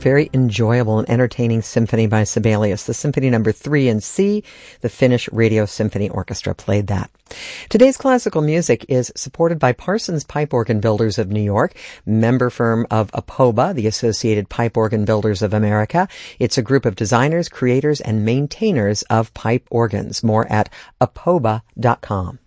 very enjoyable and entertaining symphony by Sibelius, the Symphony Number 3 in C. The Finnish Radio Symphony Orchestra played that. Today's classical music is supported by Parsons Pipe Organ Builders of New York, member firm of APOBA, the Associated Pipe Organ Builders of America. It's a group of designers, creators, and maintainers of pipe organs. More at apoba.com.